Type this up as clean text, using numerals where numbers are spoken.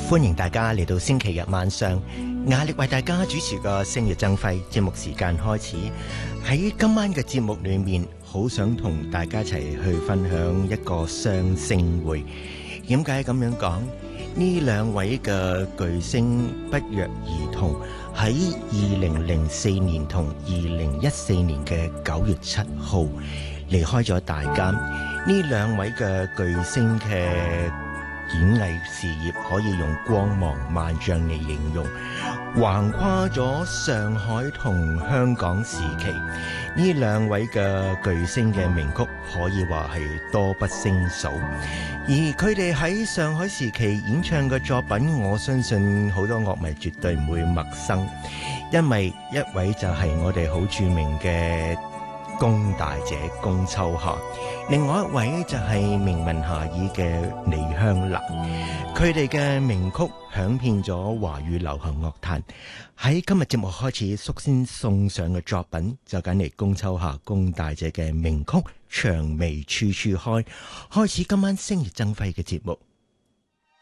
歡迎大家嚟到星期日晚上，雅力為大家主持個星月爭輝節目時間開始。喺今晚嘅節目裏面，好想同大家一齊去分享一個雙星會。點解咁樣講？呢兩位嘅巨星不約而同喺2004年同2014年嘅9月7號離開咗大家。呢兩位嘅巨星嘅演藝事業可以用光芒萬丈嚟形容，橫跨咗上海同香港時期。呢兩位嘅巨星嘅名曲可以話係多不勝數，而佢哋喺上海時期演唱嘅作品，我相信好多樂迷絕對唔會陌生，因為一位就係我哋好著名嘅龔大姐龔秋霞，另外一位就係名聞遐邇嘅李香蘭。佢哋嘅名曲響遍咗華語流行樂壇。喺今日節目開始，率先送上嘅作品就緊嚟龔秋霞龔大姐嘅名曲《薔薇處處開》，開始今晚星月爭輝嘅節目。